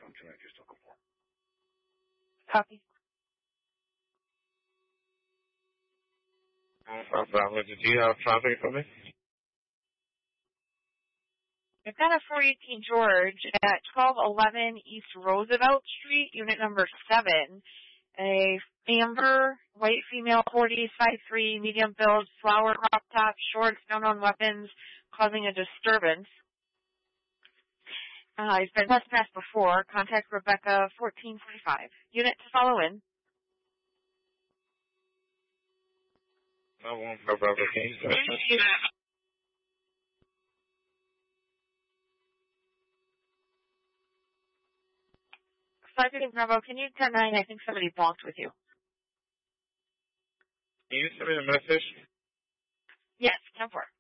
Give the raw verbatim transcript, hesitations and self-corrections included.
one two nine two still go for. Copy. Uh, Bravo, did you have traffic for me? I've got a four eighteen George at twelve eleven East Roosevelt Street, unit number seven. A amber, white female, forty, five three, medium build, flower crop top, shorts, no known weapons, causing a disturbance. Uh, he's been trespassed before. Contact Rebecca, fourteen forty-five. Unit to follow in. I won't go Bravo, can you say that? five fifty Bravo, can you ten nine? I think somebody blocked with you. Can you send me a message? Yes, ten four.